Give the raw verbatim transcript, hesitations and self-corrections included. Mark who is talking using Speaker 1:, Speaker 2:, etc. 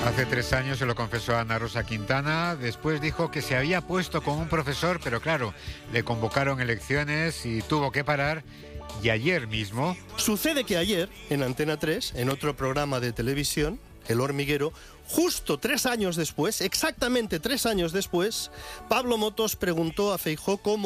Speaker 1: Hace tres años se lo confesó a Ana Rosa Quintana, después dijo que se había puesto con un profesor, pero claro, le convocaron elecciones y tuvo que parar, y ayer mismo...
Speaker 2: Sucede que ayer, en Antena tres, en otro programa de televisión, El Hormiguero, justo tres años después, exactamente tres años después, Pablo Motos preguntó a Feijóo cómo